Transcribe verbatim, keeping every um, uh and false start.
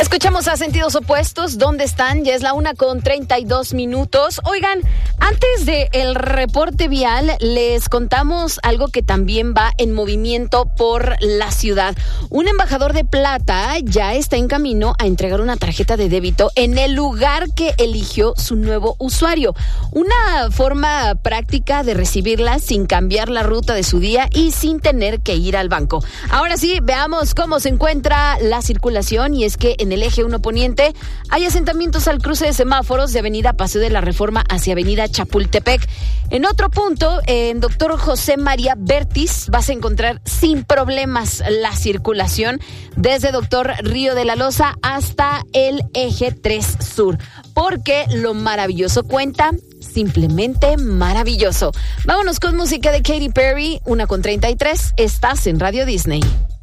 Escuchamos a Sentidos Opuestos. ¿Dónde están? Ya es la una con treinta y dos minutos. Oigan, antes del reporte vial, les contamos algo que también va en movimiento por la ciudad. Un embajador de plata ya está en camino a entregar una tarjeta de débito en el lugar que eligió su nuevo usuario. Una forma práctica de recibirla sin cambiar la ruta de su día y sin tener que ir al banco. Ahora sí, veamos cómo se encuentra la circulación, y es que en el eje uno Poniente hay asentamientos al cruce de semáforos de Avenida Paseo de la Reforma hacia Avenida Chapultepec. En otro punto, en Doctor José María Bertis, vas a encontrar sin problemas la circulación desde Doctor Río de la Loza hasta el eje tres Sur, porque lo maravilloso cuenta, simplemente maravilloso. Vámonos con música de Katy Perry, una con treinta y tres. Estás en Radio Disney.